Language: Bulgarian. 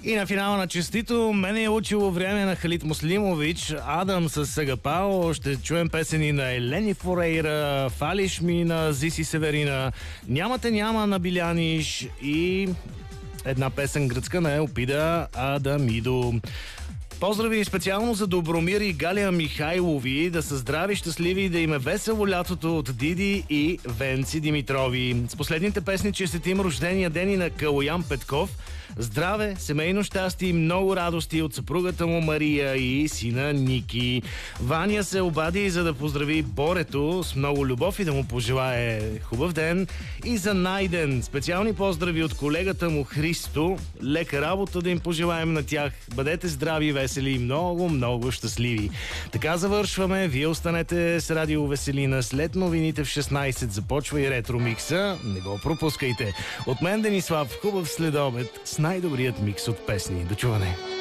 И на финала на честито мене е учило време на Халид Муслимович, Адам с Сагапао, ще чуем песени на Елени Форейра, Фалиш ми на Зиси Северина, Нямате няма на Биляниш и една песен гръцка на Елпида Адамидо. Поздрави специално за Добромир и Галия Михайлови, да са здрави, щастливи и да им е весело лятото от Диди и Венци Димитрови. С последните песни честитим рождения ден и на Калоян Петков. Здраве, семейно щастие и много радости от съпругата му Мария и сина Ники. Ваня се обади за да поздрави Борето с много любов и да му пожелае хубав ден. И за Найден специални поздрави от колегата му Христо. Лека работа да им пожелаем на тях. Бъдете здрави, весели и много, много щастливи. Така завършваме. Вие останете с Радио Веселина. След новините в 16 започва и ретро микса. Не го пропускайте. От мен Денислав, хубав следобед с най-добрият микс от песни. До чуване!